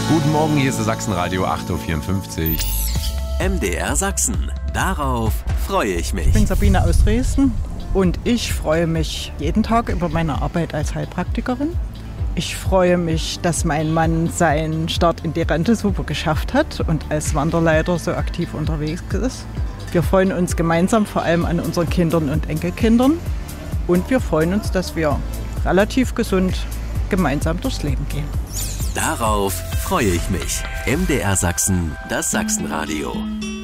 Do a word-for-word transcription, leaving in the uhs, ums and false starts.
Guten Morgen, hier ist das Sachsenradio acht Uhr vierundfünfzig. M D R Sachsen. Darauf freue ich mich. Ich bin Sabine aus Dresden und ich freue mich jeden Tag über meine Arbeit als Heilpraktikerin. Ich freue mich, dass mein Mann seinen Start in die Rente super geschafft hat und als Wanderleiter so aktiv unterwegs ist. Wir freuen uns gemeinsam vor allem an unseren Kindern und Enkelkindern. Und wir freuen uns, dass wir relativ gesund gemeinsam durchs Leben gehen. Darauf freue ich mich. M D R Sachsen, das Sachsenradio.